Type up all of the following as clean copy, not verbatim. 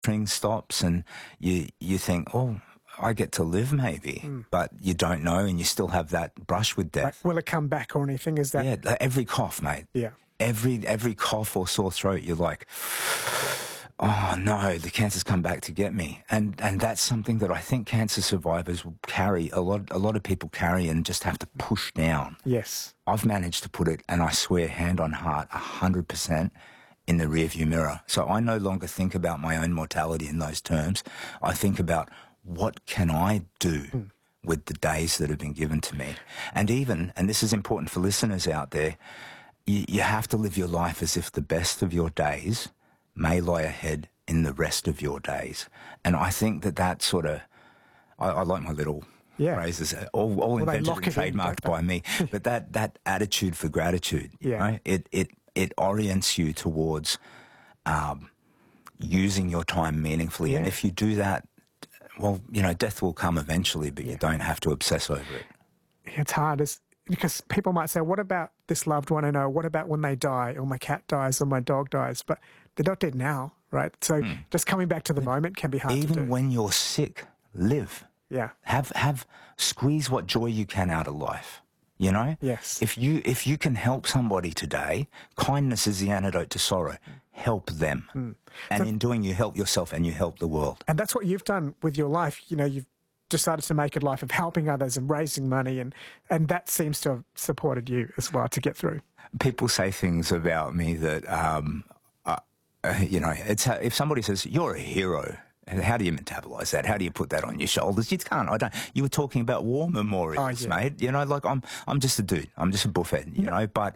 string stops and you think, oh, I get to live maybe, but you don't know, and you still have that brush with death. Will it come back or anything? Is that... Yeah, every cough, mate. Yeah. Every cough or sore throat, you're like, oh no, the cancer's come back to get me. And that's something that I think cancer survivors will carry, a lot of people carry and just have to push down. Yes. I've managed to put it, and I swear, hand on heart, 100% in the rearview mirror. So I no longer think about my own mortality in those terms. I think about, what can I do with the days that have been given to me? And even, and this is important for listeners out there, you have to live your life as if the best of your days may lie ahead in the rest of your days. And I think that sort of, I like my little phrases, all invented and trademarked by me, but that attitude for gratitude, right? It orients you towards using your time meaningfully. And if you do that, well, death will come eventually, but you don't have to obsess over it. It's hard, because people might say, what about this loved one I know? What about when they die, or my cat dies, or my dog dies? But they're not dead now, right? So just coming back to the moment can be hard to do. Even when you're sick, live. Yeah. Squeeze what joy you can out of life. Yes. If you can help somebody today, kindness is the antidote to sorrow. Help them. And in doing, you help yourself and you help the world. And that's what you've done with your life. You've decided to make a life of helping others and raising money, and that seems to have supported you as well to get through. People say things about me that, it's if somebody says, you're a hero, how do you metabolize that? How do you put that on your shoulders? You can't. I don't. You were talking about war memorials, mate. Like I'm just a dude. I'm just a buffhead, But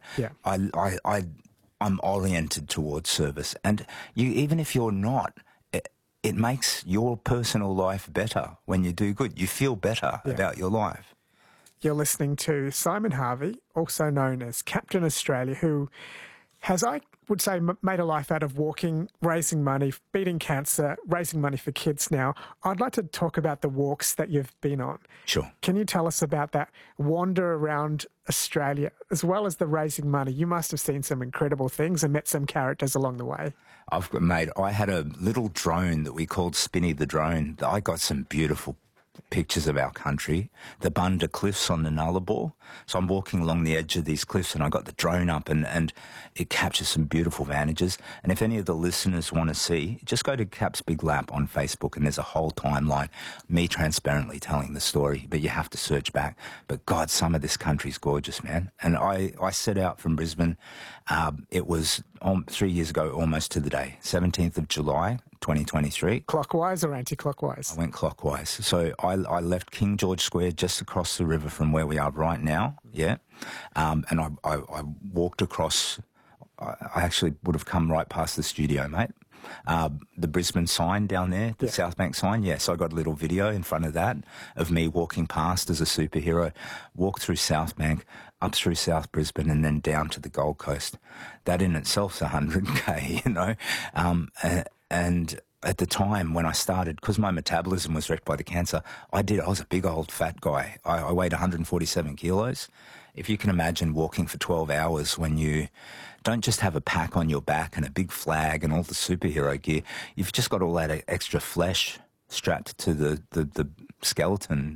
I'm oriented towards service, and even if you're not, it makes your personal life better when you do good. You feel better about your life. You're listening to Simon Harvey, also known as Captain Australia, who has, I would say, made a life out of walking, raising money, beating cancer, raising money for kids now. I'd like to talk about the walks that you've been on. Sure. Can you tell us about that wander around Australia, as well as the raising money? You must have seen some incredible things and met some characters along the way. I had a little drone that we called Spinny the drone. I got some beautiful pictures of our country, the Bunda Cliffs on the Nullarbor. So I'm walking along the edge of these cliffs, and I got the drone up, and it captures some beautiful vantages. And if any of the listeners want to see, just go to Cap's Big Lap on Facebook, and there's a whole timeline, me transparently telling the story, but you have to search back. But God, some of this country's gorgeous, man. And I set out from Brisbane. It was 3 years ago, almost to the day, 17th of July, 2023. Clockwise or anti-clockwise? I went clockwise. So I left King George Square just across the river from where we are right now, and I walked across. I actually would have come right past the studio, mate. The Brisbane sign down there, the South Bank sign, so I got a little video in front of that of me walking past as a superhero, walked through South Bank, up through South Brisbane, and then down to the Gold Coast. That in itself's 100K, and at the time when I started, because my metabolism was wrecked by the cancer, I was a big old fat guy. I weighed 147 kilos. If you can imagine walking for 12 hours when you don't just have a pack on your back and a big flag and all the superhero gear, you've just got all that extra flesh strapped to the skeleton,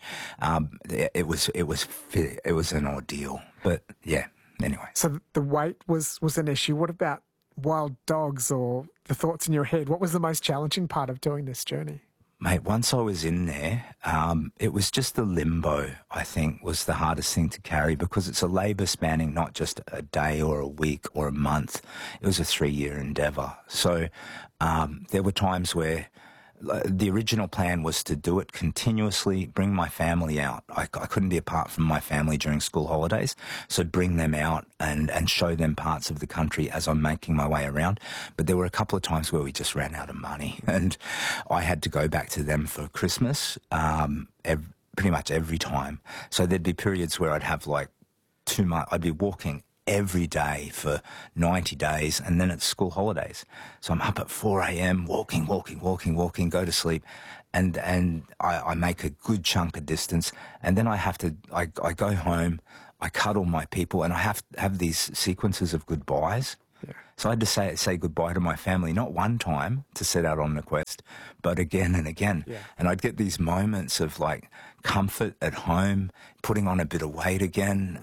it was an ordeal. But anyway. So the weight was an issue. What about wild dogs or the thoughts in your head? What was the most challenging part of doing this journey? Mate, once I was in there, it was just the limbo, I think, was the hardest thing to carry, because it's a labour spanning not just a day or a week or a month. It was a 3-year endeavour. So there were times where the original plan was to do it continuously, bring my family out. I couldn't be apart from my family during school holidays, so bring them out and show them parts of the country as I'm making my way around. But there were a couple of times where we just ran out of money, and I had to go back to them for Christmas pretty much every time. So there'd be periods where I'd have like 2 months, I'd be walking every day for 90 days, and then it's school holidays. So I'm up at 4 a.m, walking, go to sleep, and I make a good chunk of distance, and then I go home, I cuddle my people, and I have these sequences of goodbyes. So I had to say goodbye to my family, not one time to set out on the quest, but again and again. Yeah. And I'd get these moments of like comfort at home, putting on a bit of weight again,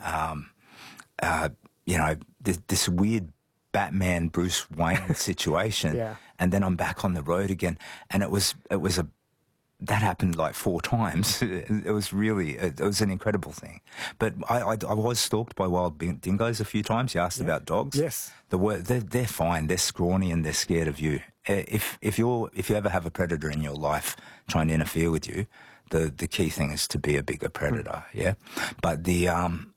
this weird Batman Bruce Wayne situation. Yeah. And then I'm back on the road again. And that happened like 4 times. It was an incredible thing. But I was stalked by wild dingoes a few times. You asked about dogs. Yes. They're fine. They're scrawny and they're scared of you. If you ever have a predator in your life trying to interfere with you, the key thing is to be a bigger predator. Yeah. But the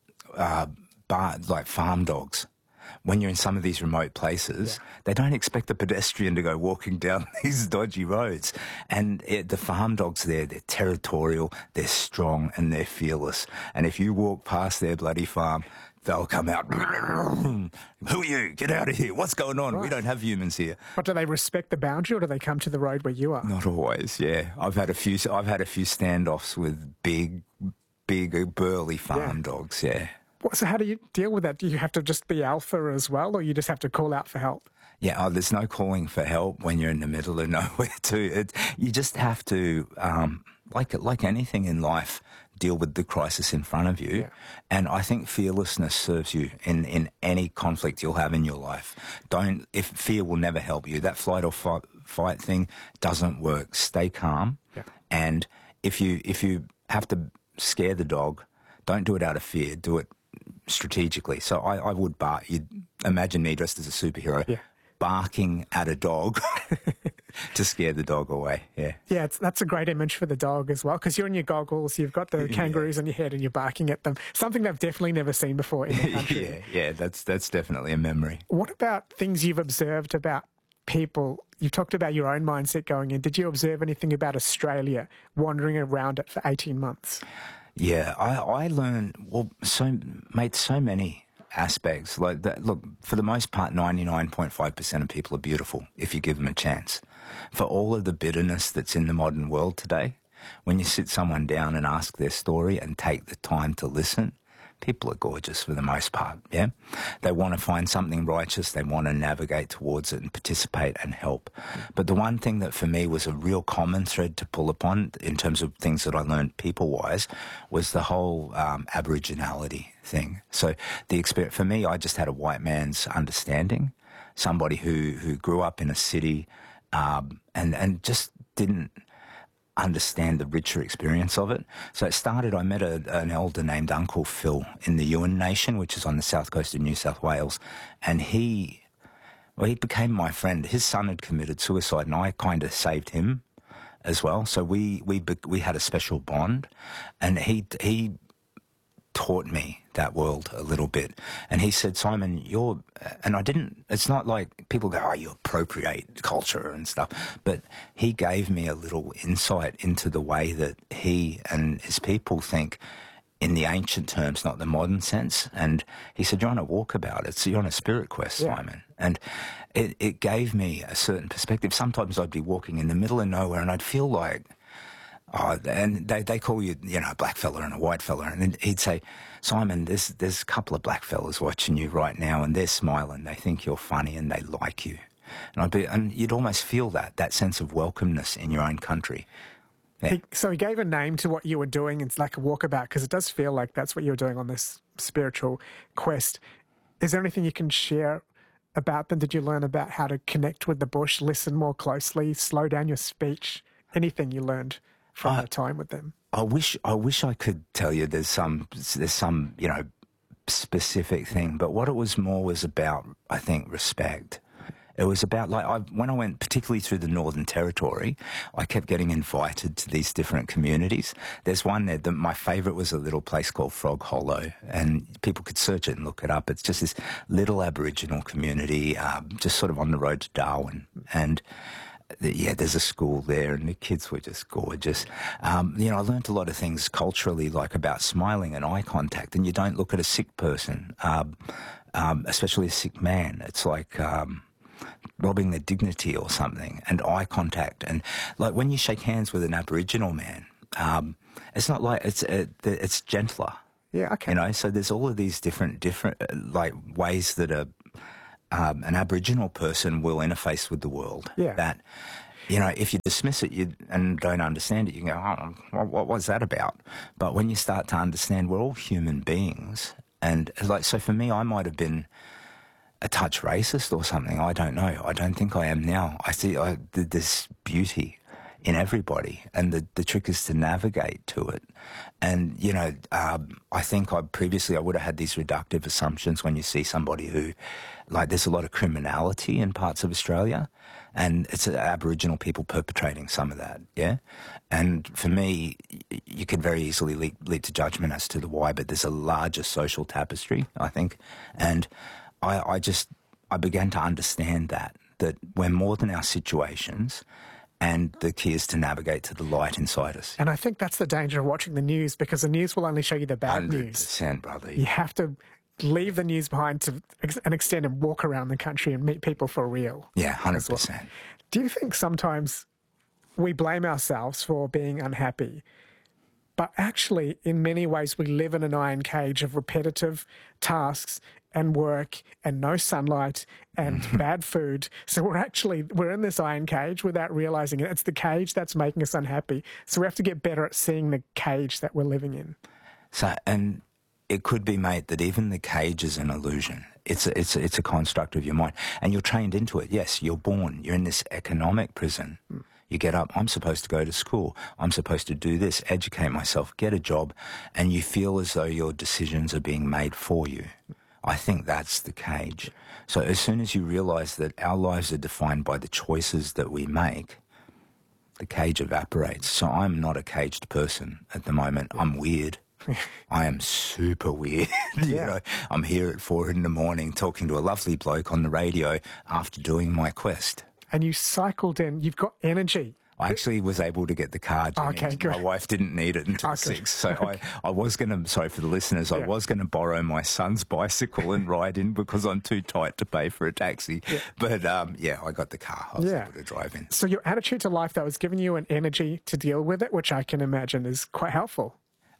like farm dogs, when you're in some of these remote places, they don't expect a pedestrian to go walking down these dodgy roads. And the farm dogs there, they're territorial, they're strong, and they're fearless. And if you walk past their bloody farm, they'll come out. Who are you? Get out of here. What's going on? Right. We don't have humans here. But do they respect the boundary, or do they come to the road where you are? Not always, yeah. I've had a few standoffs with big, burly farm dogs, yeah. So how do you deal with that? Do you have to just be alpha as well, or you just have to call out for help? Yeah, there's no calling for help when you're in the middle of nowhere too. You just have to, like anything in life, deal with the crisis in front of you. Yeah. And I think fearlessness serves you in any conflict you'll have in your life. If fear will never help you. That flight or fight thing doesn't work. Stay calm. Yeah. And if you have to scare the dog, don't do it out of fear. Do it strategically. So I would bark. You'd imagine me dressed as a superhero, barking at a dog to scare the dog away. Yeah. Yeah, that's a great image for the dog as well, because you're in your goggles, you've got the kangaroos on your head and you're barking at them. Something they've definitely never seen before in the country. Yeah, that's definitely a memory. What about things you've observed about people? You talked about your own mindset going in. Did you observe anything about Australia wandering around it for 18 months? Yeah, I learned, so many aspects. Like that. Look, for the most part, 99.5% of people are beautiful if you give them a chance. For all of the bitterness that's in the modern world today, when you sit someone down and ask their story and take the time to listen, people are gorgeous for the most part, yeah? They want to find something righteous, they want to navigate towards it and participate and help. But the one thing that for me was a real common thread to pull upon in terms of things that I learned people-wise was the whole Aboriginality thing. So the experience, for me, I just had a white man's understanding, somebody who grew up in a city and just didn't understand the richer experience of it. So it started, I met an elder named Uncle Phil in the Yuin Nation, which is on the south coast of New South Wales, and he became my friend. His son had committed suicide, and I kind of saved him as well. So we had a special bond, and he taught me that world a little bit. And he said, Simon, it's not like people go, oh, you appropriate culture and stuff. But he gave me a little insight into the way that he and his people think in the ancient terms, not the modern sense. And he said, you're on a walkabout. You're on a spirit quest, Simon. And it gave me a certain perspective. Sometimes I'd be walking in the middle of nowhere and I'd feel like, and they call you, a black fella and a white fella. And he'd say, Simon, there's a couple of black fellas watching you right now and they're smiling. They think you're funny and they like you. And you'd almost feel that sense of welcomeness in your own country. Yeah. So he gave a name to what you were doing. It's like a walkabout, because it does feel like that's what you were doing on this spiritual quest. Is there anything you can share about them? Did you learn about how to connect with the bush, listen more closely, slow down your speech? Anything you learned from the time with them? I wish I could tell you there's some specific thing, but what it was more was about, I think, respect. It was about, when I went particularly through the Northern Territory, I kept getting invited to these different communities. There's one there, my favourite was a little place called Frog Hollow, and people could search it and look it up. It's just this little Aboriginal community, just sort of on the road to Darwin. And there's a school there, and the kids were just gorgeous. I learnt a lot of things culturally, like about smiling and eye contact, and you don't look at a sick person, especially a sick man. It's like robbing their dignity or something, and eye contact. And like when you shake hands with an Aboriginal man, it's not like it's gentler. Yeah, okay. So there's all of these different ways that an Aboriginal person will interface with the world. Yeah. That, you know, if you dismiss it and don't understand it, you can go, oh, what was that about? But when you start to understand we're all human beings, and like, so for me, I might have been a touch racist or something. I don't know. I don't think I am now. I see this beauty in everybody, and the trick is to navigate to it. And, you know, I think previously I would have had these reductive assumptions when you see somebody who, like, there's a lot of criminality in parts of Australia, and it's Aboriginal people perpetrating some of that, yeah? And for me, you could very easily lead to judgment as to the why, but there's a larger social tapestry, I think. And I began to understand that we're more than our situations, and the key is to navigate to the light inside us. And I think that's the danger of watching the news, because the news will only show you the bad 100%, news. 100%, brother. You have to leave the news behind to an extent and walk around the country and meet people for real. Yeah, 100%. Well. Do you think sometimes we blame ourselves for being unhappy, but actually in many ways we live in an iron cage of repetitive tasks and work and no sunlight and bad food? So we're in this iron cage without realizing it. It's the cage that's making us unhappy. So we have to get better at seeing the cage that we're living in. So, and it could be, mate, that even the cage is an illusion. It's a construct of your mind, and you're trained into it. Yes, you're born. You're in this economic prison. You get up, I'm supposed to go to school. I'm supposed to do this, educate myself, get a job, and you feel as though your decisions are being made for you. I think that's the cage. So as soon as you realize that our lives are defined by the choices that we make, the cage evaporates. So I'm not a caged person at the moment. I'm weird. I am super weird. You know, I'm here at 4 a.m. talking to a lovely bloke on the radio after doing my quest. And you cycled in. You've got energy. I actually was able to get the car. Okay, good. My wife didn't need it until 6. So I was going to, sorry for the listeners, I was going to borrow my son's bicycle and ride in because I'm too tight to pay for a taxi. Yeah. But I got the car. I was able to drive in. So your attitude to life, that was giving you an energy to deal with it, which I can imagine is quite helpful.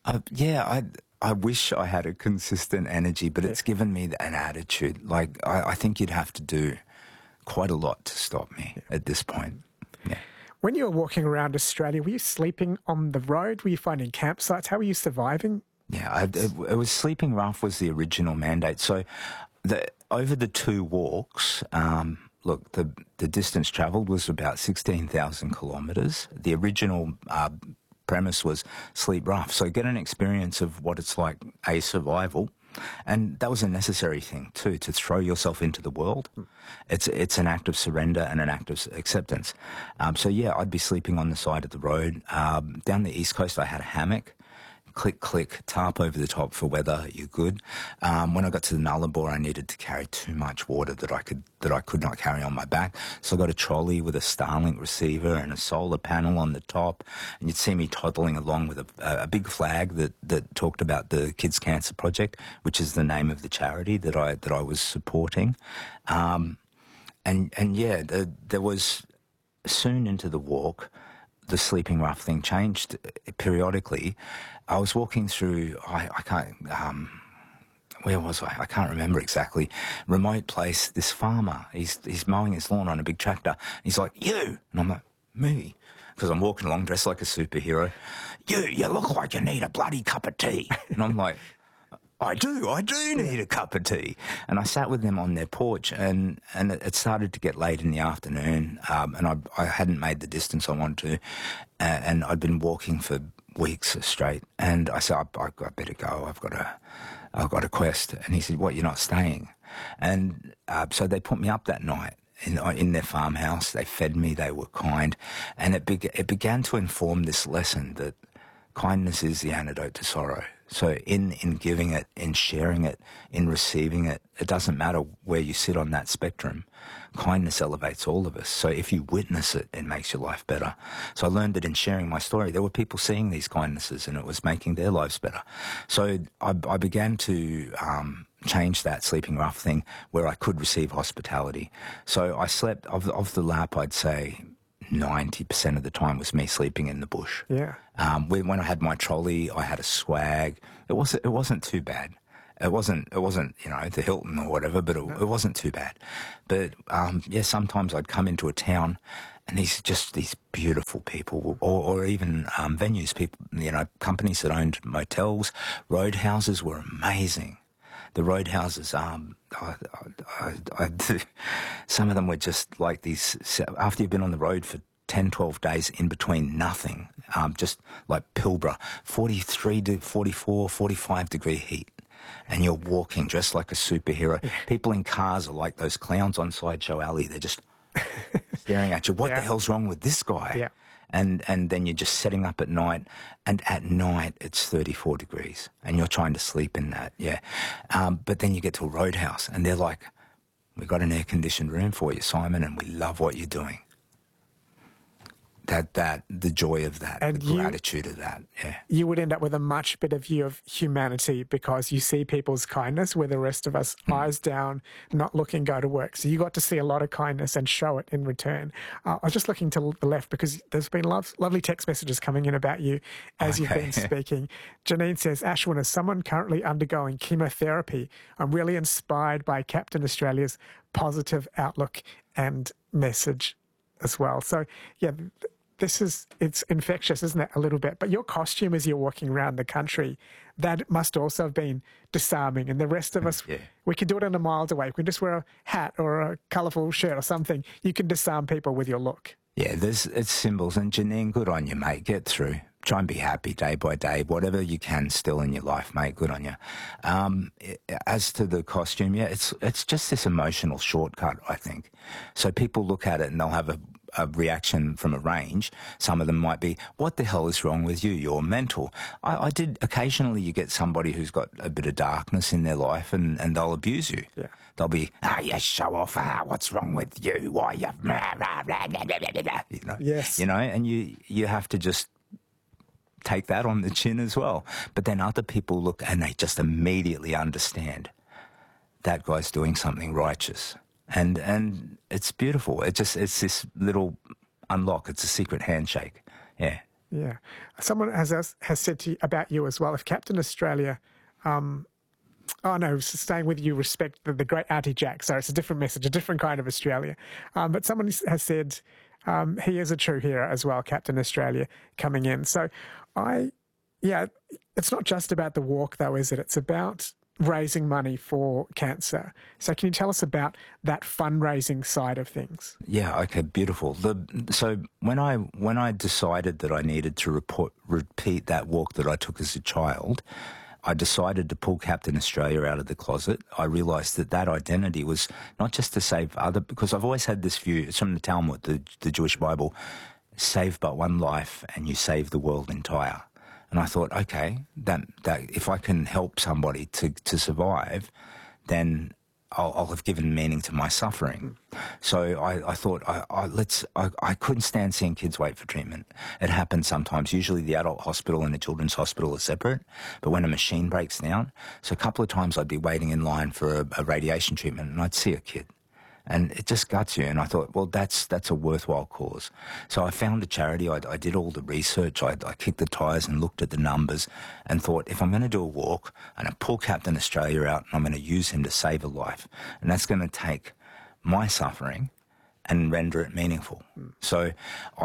I wish I had a consistent energy, but it's given me an attitude. Like, I think you'd have to do quite a lot to stop me at this point. Yeah. When you were walking around Australia, were you sleeping on the road? Were you finding campsites? How were you surviving? Yeah, it was sleeping rough was the original mandate. So over the 2 walks, look, the distance travelled was about 16,000 kilometres. The original premise was sleep rough. So get an experience of what it's like, survival. And that was a necessary thing too, to throw yourself into the world. It's an act of surrender and an act of acceptance. I'd be sleeping on the side of the road. Down the East Coast, I had a hammock. Click, click, tarp over the top for weather, you're good. When I got to the Nullarbor, I needed to carry too much water that I could not carry on my back. So I got a trolley with a Starlink receiver and a solar panel on the top. And you'd see me toddling along with a big flag that talked about the Kids Cancer Project, which is the name of the charity that I was supporting. There was soon into the walk, the sleeping rough thing changed periodically. I was walking through, where was I? I can't remember exactly. Remote place, this farmer, he's mowing his lawn on a big tractor. He's like, you. And I'm like, me? Because I'm walking along dressed like a superhero. You look like you need a bloody cup of tea. And I'm like, I do need a cup of tea. And I sat with them on their porch, and it started to get late in the afternoon, and I hadn't made the distance I wanted to, and I'd been walking for weeks straight, and I said, I better go, I've got a quest. And he said, what, you're not staying? And so they put me up that night in their farmhouse. They fed me, they were kind, and it began to inform this lesson that kindness is the antidote to sorrow. So in giving it, in sharing it, in receiving it, it doesn't matter where you sit on that spectrum. Kindness elevates all of us. So if you witness it, it makes your life better. So I learned that in sharing my story, there were people seeing these kindnesses and it was making their lives better. So I began to change that sleeping rough thing where I could receive hospitality. So I slept, of the lap, I'd say 90% of the time was me sleeping in the bush. Yeah. When I had my trolley, I had a swag. It wasn't too bad. It wasn't, the Hilton or whatever, but it wasn't too bad. But, sometimes I'd come into a town and these beautiful people, or even venues, people, companies that owned motels, roadhouses were amazing. The roadhouses, some of them were just like these, after you've been on the road for 10, 12 days in between nothing, just like Pilbara, 43 to 44, 45 degree heat. And you're walking dressed like a superhero. People in cars are like those clowns on Sideshow Alley. They're just staring at you. What the hell's wrong with this guy? Yeah. And then you're just setting up at night, and at night it's 34 degrees, and you're trying to sleep in that, but then you get to a roadhouse, and they're like, "We've got an air-conditioned room for you, Simon, and we love what you're doing." The joy of that, and the gratitude of that, You would end up with a much better view of humanity because you see people's kindness where the rest of us, eyes down, not looking, go to work. So you got to see a lot of kindness and show it in return. I was just looking to the left because there's been lovely text messages coming in about you as you've been speaking. Janine says, Ashwin, as someone currently undergoing chemotherapy, I'm really inspired by Captain Australia's positive outlook and message as well. So, it's infectious, isn't it, a little bit? But your costume as you're walking around the country, that must also have been disarming. And the rest of us, we can do it in a miles away. We can just wear a hat or a colourful shirt or something. You can disarm people with your look. Yeah, it's symbols. And Janine, good on you, mate. Get through. Try and be happy day by day, whatever you can still in your life, mate. Good on you. As to the costume, it's just this emotional shortcut, I think. So people look at it and they'll have a reaction from a range. Some of them might be, what the hell is wrong with you? You're mental. I did, occasionally you get somebody who's got a bit of darkness in their life and they'll abuse you. Yeah. They'll be, you show off, what's wrong with you? Why you, Yes. And you have to just take that on the chin as well. But then other people look and they just immediately understand that guy's doing something righteous. And it's beautiful. It's this little unlock. It's a secret handshake. Yeah. Yeah. Someone has said to you about you as well. If Captain Australia, staying with you, respect the great Auntie Jack. So it's a different message, a different kind of Australia. But someone has said he is a true hero as well, Captain Australia coming in. So it's not just about the walk though, is it? It's about raising money for cancer. So can you tell us about that fundraising side of things? Yeah, okay, beautiful. So when I decided that I needed to repeat that walk that I took as a child, I decided to pull Captain Australia out of the closet. I realised that identity was not just to save because I've always had this view, it's from the Talmud, the Jewish Bible, save but one life and you save the world entire. And I thought, okay, that if I can help somebody to survive, then I'll have given meaning to my suffering. So I thought, I couldn't stand seeing kids wait for treatment. It happens sometimes. Usually the adult hospital and the children's hospital are separate, but when a machine breaks down, so a couple of times I'd be waiting in line for a radiation treatment and I'd see a kid. And it just guts you. And I thought, well, that's a worthwhile cause. So I found a charity. I did all the research. I kicked the tires and looked at the numbers and thought, if I'm going to do a walk, I'm going to pull Captain Australia out and I'm going to use him to save a life. And that's going to take my suffering and render it meaningful. So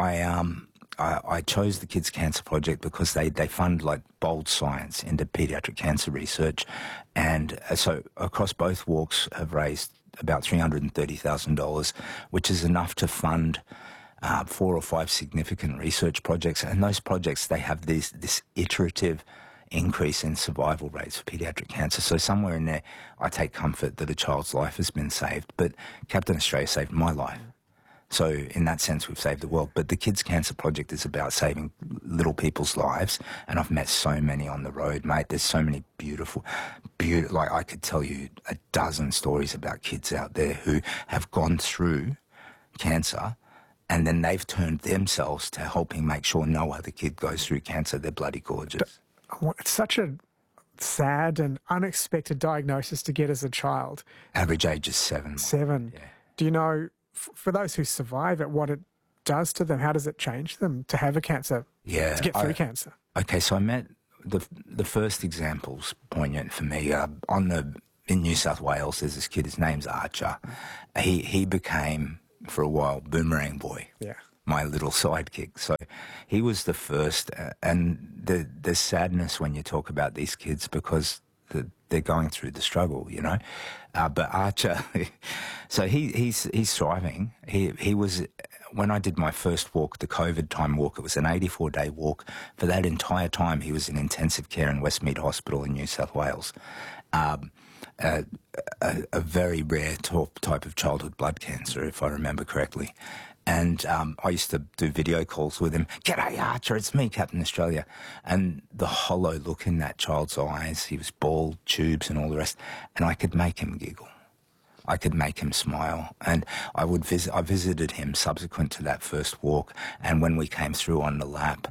I chose the Kids Cancer Project because they fund like bold science into pediatric cancer research. And so across both walks have raised about $330,000, which is enough to fund 4 or 5 significant research projects. And those projects, they have this iterative increase in survival rates for pediatric cancer. So somewhere in there, I take comfort that a child's life has been saved. But Captain Australia saved my life. So in that sense, we've saved the world. But the Kids Cancer Project is about saving little people's lives. And I've met so many on the road, mate. There's so many beautiful, like I could tell you a dozen stories about kids out there who have gone through cancer and then they've turned themselves to helping make sure no other kid goes through cancer. They're bloody gorgeous. It's such a sad and unexpected diagnosis to get as a child. Average age is 7. 7. Yeah. Do you know, for those who survive it, what it does to them? How does it change them to have a cancer? Yeah. To get through cancer? Okay, so I met the first example's poignant for me. In New South Wales, there's this kid. His name's Archer. He became, for a while, Boomerang Boy. Yeah. My little sidekick. So he was the first, and there's sadness when you talk about these kids because they're going through the struggle, you know. But Archer, so he's thriving. He was, when I did my first walk, the COVID time walk, it was an 84-day walk. For that entire time, he was in intensive care in Westmead Hospital in New South Wales. A very rare type of childhood blood cancer, if I remember correctly. And I used to do video calls with him. "G'day, Archer, it's me, Captain Australia." And the hollow look in that child's eyes, he was bald, tubes and all the rest, and I could make him giggle. I could make him smile. And I visited him subsequent to that first walk, and when we came through on the lap,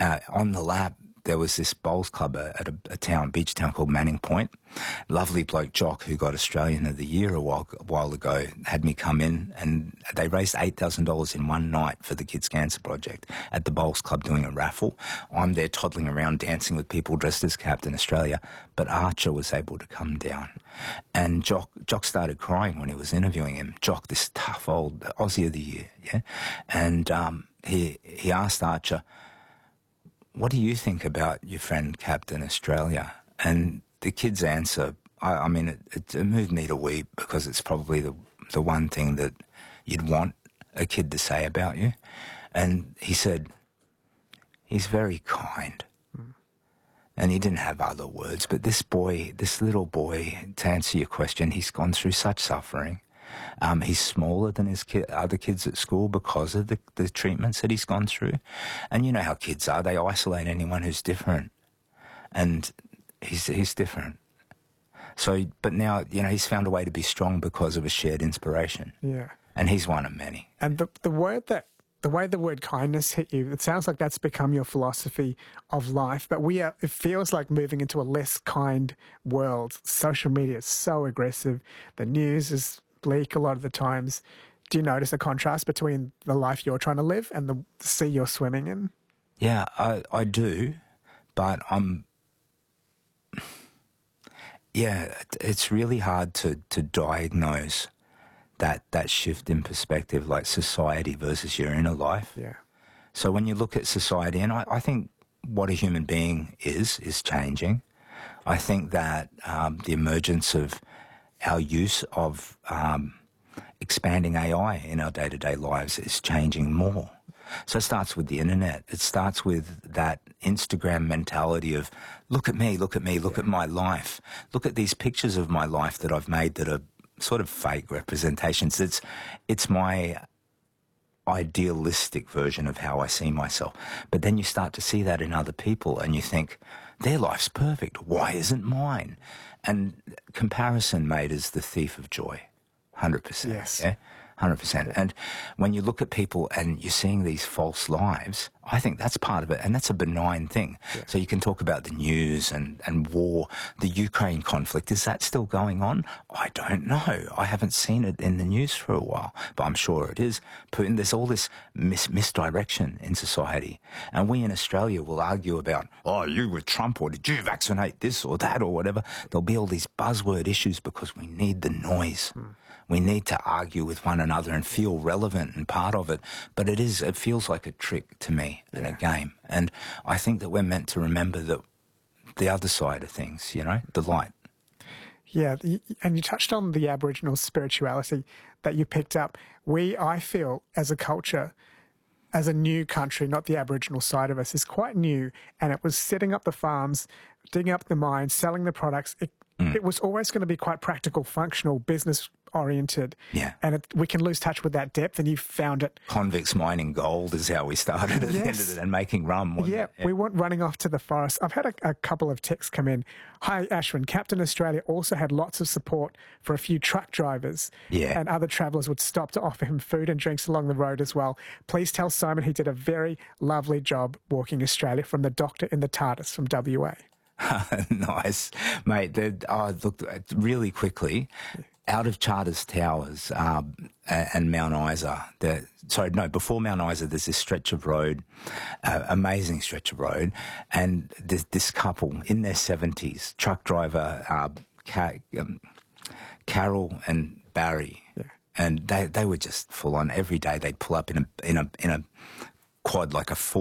there was this bowls club at a beach town called Manning Point. Lovely bloke Jock, who got Australian of the Year a while ago, had me come in, and they raised $8,000 in one night for the Kids Cancer Project at the bowls club doing a raffle. I'm there toddling around dancing with people dressed as Captain Australia, but Archer was able to come down. And Jock started crying when he was interviewing him. Jock, this tough old Aussie of the Year, yeah? And he asked Archer, "What do you think about your friend Captain Australia?" And the kid's answer, I mean, it moved me to weep because it's probably the one thing that you'd want a kid to say about you. And he said, "He's very kind." And he didn't have other words, but this little boy, to answer your question, he's gone through such suffering. He's smaller than his other kids at school because of the treatments that he's gone through. And you know how kids are. They isolate anyone who's different. And he's different. So, but now, you know, he's found a way to be strong because of a shared inspiration. Yeah. And he's one of many. And the way the word kindness hit you, it sounds like that's become your philosophy of life. But it feels like moving into a less kind world. Social media is so aggressive. The news is bleak a lot of the times. Do you notice a contrast between the life you're trying to live and the sea you're swimming in? Yeah, I do, but it's really hard to diagnose that shift in perspective, like society versus your inner life. Yeah. So when you look at society, and I think what a human being is changing. I think that the emergence of our use of expanding AI in our day-to-day lives is changing more. So it starts with the internet. It starts with that Instagram mentality of, look at me, look at me, look at my life. Look at these pictures of my life that I've made that are sort of fake representations. It's my idealistic version of how I see myself. But then you start to see that in other people and you think, their life's perfect. Why isn't mine? And comparison, mate, is the thief of joy. 100%. Yes. Yeah? 100%. And when you look at people and you're seeing these false lives, I think that's part of it. And that's a benign thing. Yeah. So you can talk about the news and war, the Ukraine conflict. Is that still going on? I don't know. I haven't seen it in the news for a while, but I'm sure it is. Putin, there's all this misdirection in society. And we in Australia will argue about, oh, you with Trump, or did you vaccinate this or that or whatever? There'll be all these buzzword issues because we need the noise. We need to argue with one another and feel relevant and part of it. But it feels like a trick to me and a game. And I think that we're meant to remember that the other side of things, you know, the light. Yeah, and you touched on the Aboriginal spirituality that you picked up. I feel, as a culture, as a new country, not the Aboriginal side of us, is quite new. And it was setting up the farms, digging up the mines, selling the products. It was always going to be quite practical, functional, business-oriented. Yeah. And we can lose touch with that depth, and you found it. Convicts mining gold is how we started at the end of it, and making rum. Yeah, we weren't running off to the forest. I've had a couple of texts come in. Hi, Ashwin. Captain Australia also had lots of support for a few truck drivers. Yeah. And other travellers would stop to offer him food and drinks along the road as well. Please tell Simon he did a very lovely job walking Australia, from the doctor in the TARDIS from WA. Nice, mate. Look, really quickly, out of Charters Towers and Mount Isa. Before Mount Isa, there's this stretch of road, amazing stretch of road, and there's this couple in their 70s, truck driver Carol and Barry, and they were just full on. Every day they'd pull up in a quad, like a